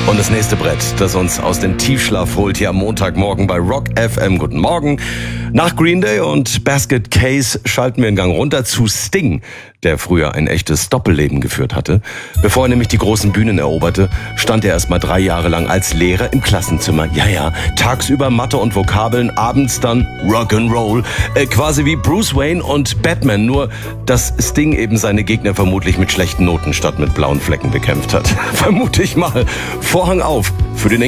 Und das nächste Brett, das uns aus dem Tiefschlaf holt, hier am Montagmorgen bei Rock FM. Guten Morgen. Nach Green Day und Basket Case schalten wir den Gang runter zu Sting, der früher ein echtes Doppelleben geführt hatte. Bevor er nämlich die großen Bühnen eroberte, stand er erst mal 3 Jahre lang als Lehrer im Klassenzimmer. Ja, tagsüber Mathe und Vokabeln, abends dann Rock'n'Roll. Quasi wie Bruce Wayne und Batman, nur dass Sting eben seine Gegner vermutlich mit schlechten Noten statt mit blauen Flecken bekämpft hat. Vermute ich mal. Vorhang auf für den